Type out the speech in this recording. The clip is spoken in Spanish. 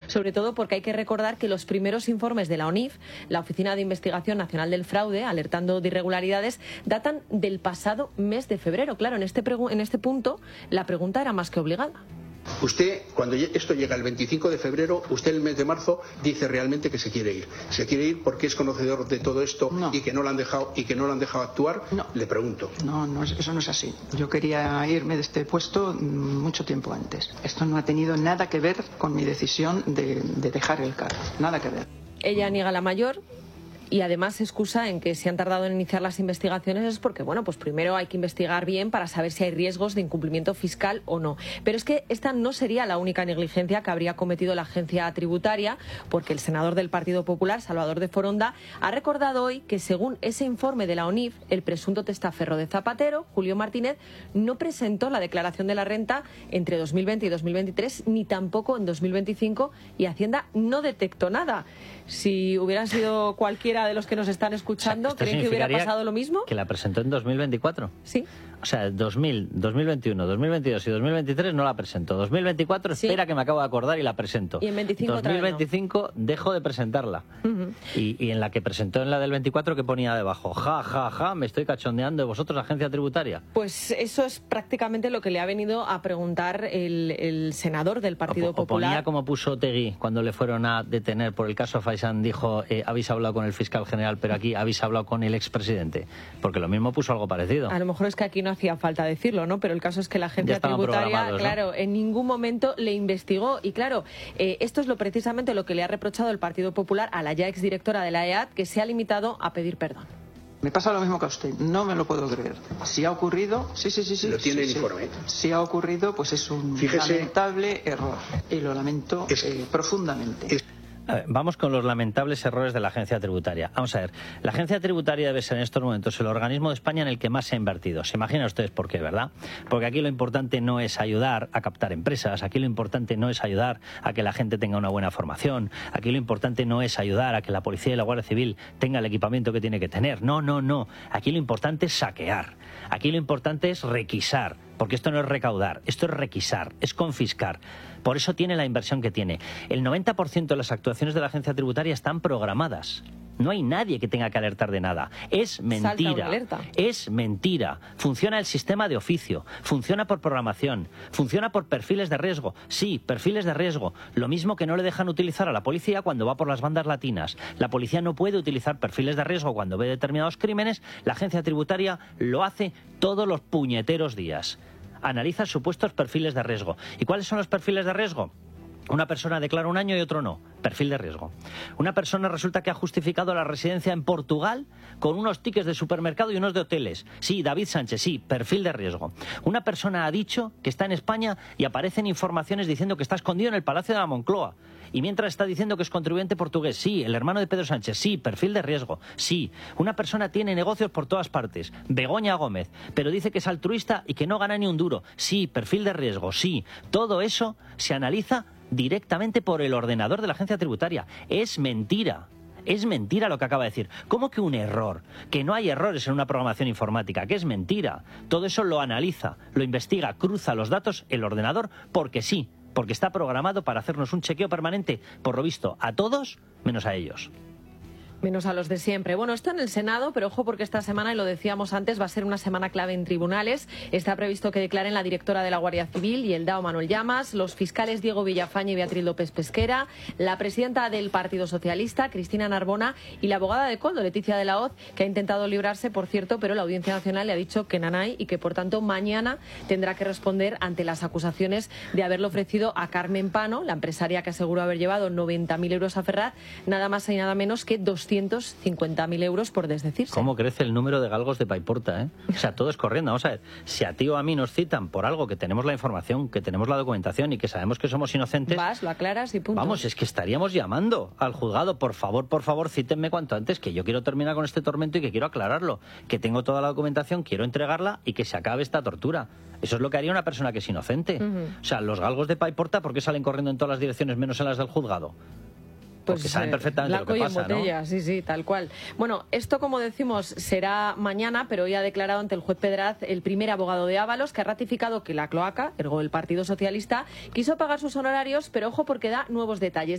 sobre todo porque hay que recordar que los primeros informes de la ONIF, la Oficina de Investigación Nacional del Fraude, alertando de irregularidades, datan del pasado mes de febrero. Claro, en este punto la pregunta era más que obligada. Usted, cuando esto llega el 25 de febrero, usted el mes de marzo dice realmente que se quiere ir. ¿Se quiere ir porque es conocedor de todo esto y que no lo han dejado actuar? No. Le pregunto. No, eso no es así. Yo quería irme de este puesto mucho tiempo antes. Esto no ha tenido nada que ver con mi decisión de dejar el cargo. Nada que ver. Ella niega la mayor. Y además se excusa en que si han tardado en iniciar las investigaciones es porque, bueno, pues primero hay que investigar bien para saber si hay riesgos de incumplimiento fiscal o no. Pero es que esta no sería la única negligencia que habría cometido la agencia tributaria, porque el senador del Partido Popular, Salvador de Foronda, ha recordado hoy que según ese informe de la ONIF, el presunto testaferro de Zapatero, Julio Martínez, no presentó la declaración de la renta entre 2020 y 2023, ni tampoco en 2025, y Hacienda no detectó nada. Si hubieran sido cualquiera de los que nos están escuchando, ¿creen que hubiera pasado lo mismo? Que la presentó en 2024. Sí. O sea, 2021, 2022 y 2023 no la presento. 2024 sí. Espera que me acabo de acordar y la presento. Y en 25 2025 dejo de presentarla. Y en la que presentó, en la del 24, que ponía debajo, ja, me estoy cachondeando de vosotros, agencia tributaria. Pues eso es prácticamente lo que le ha venido a preguntar el senador del Partido Popular. Ponía como puso Otegui cuando le fueron a detener por el caso Faisán, dijo, habéis hablado con el fiscal general, pero aquí habéis hablado con el expresidente. Porque lo mismo puso algo parecido. A lo mejor es que aquí no hacía falta decirlo, ¿no? Pero el caso es que la agencia tributaria, claro, ¿no? En ningún momento le investigó. Y claro, esto es precisamente lo que le ha reprochado el Partido Popular a la ya exdirectora de la EAT, que se ha limitado a pedir perdón. Me pasa lo mismo que a usted, no me lo puedo creer. Si ha ocurrido, sí. Lo tiene el informe. Si ha ocurrido, pues es un lamentable error. Y lo lamento profundamente. Vamos con los lamentables errores de la agencia tributaria. Vamos a ver, la agencia tributaria debe ser en estos momentos el organismo de España en el que más se ha invertido. Se imaginan ustedes por qué, ¿verdad? Porque aquí lo importante no es ayudar a captar empresas, aquí lo importante no es ayudar a que la gente tenga una buena formación, aquí lo importante no es ayudar a que la policía y la Guardia Civil tenga el equipamiento que tiene que tener. No. Aquí lo importante es saquear, aquí lo importante es requisar. Porque esto no es recaudar, esto es requisar, es confiscar. Por eso tiene la inversión que tiene. El 90% de las actuaciones de la agencia tributaria están programadas. No hay nadie que tenga que alertar de nada. Es mentira. Es mentira. Funciona el sistema de oficio, funciona por programación, funciona por perfiles de riesgo. Sí, perfiles de riesgo. Lo mismo que no le dejan utilizar a la policía cuando va por las bandas latinas. La policía no puede utilizar perfiles de riesgo cuando ve determinados crímenes. La agencia tributaria lo hace todos los puñeteros días. Analiza supuestos perfiles de riesgo. ¿Y cuáles son los perfiles de riesgo? Una persona declara un año y otro no. Perfil de riesgo. Una persona resulta que ha justificado la residencia en Portugal con unos tickets de supermercado y unos de hoteles. Sí, David Sánchez, sí, perfil de riesgo. Una persona ha dicho que está en España y aparecen informaciones diciendo que está escondido en el Palacio de la Moncloa. Y mientras está diciendo que es contribuyente portugués, sí. El hermano de Pedro Sánchez, sí. Perfil de riesgo, sí. Una persona tiene negocios por todas partes, Begoña Gómez, pero dice que es altruista y que no gana ni un duro, sí. Perfil de riesgo, sí. Todo eso se analiza directamente por el ordenador de la agencia tributaria. Es mentira. Es mentira lo que acaba de decir. ¿Cómo que un error? Que no hay errores en una programación informática, que es mentira. Todo eso lo analiza, lo investiga, cruza los datos el ordenador porque sí, porque está programado para hacernos un chequeo permanente, por lo visto, a todos menos a ellos. Menos a los de siempre. Bueno, esto en el Senado, pero ojo porque esta semana, y lo decíamos antes, va a ser una semana clave en tribunales. Está previsto que declaren la directora de la Guardia Civil y el DAO Manuel Llamas, los fiscales Diego Villafañe y Beatriz López Pesquera, la presidenta del Partido Socialista, Cristina Narbona, y la abogada de Koldo, Leticia de la Hoz, que ha intentado librarse, por cierto, pero la Audiencia Nacional le ha dicho que nanay y que, por tanto, mañana tendrá que responder ante las acusaciones de haberle ofrecido a Carmen Pano, la empresaria que aseguró haber llevado 90.000 euros a Ferraz, nada más y nada menos que 250.000 euros por desdecirse. ¿Cómo crece el número de galgos de Paiporta, O sea, todo es corriendo. Vamos a ver, si a ti o a mí nos citan por algo que tenemos la información, que tenemos la documentación y que sabemos que somos inocentes... Vas, lo aclaras y punto. Vamos, es que estaríamos llamando al juzgado, por favor, cítenme cuanto antes, que yo quiero terminar con este tormento y que quiero aclararlo, que tengo toda la documentación, quiero entregarla y que se acabe esta tortura. Eso es lo que haría una persona que es inocente. O sea, los galgos de Paiporta, ¿por qué salen corriendo en todas las direcciones menos en las del juzgado? Porque saben perfectamente lo que pasa, botella, ¿no? Sí, tal cual. Bueno, esto, como decimos, será mañana, pero hoy ha declarado ante el juez Pedraz el primer abogado de Ábalos, que ha ratificado que la cloaca, ergo el Partido Socialista, quiso pagar sus honorarios, pero ojo porque da nuevos detalles.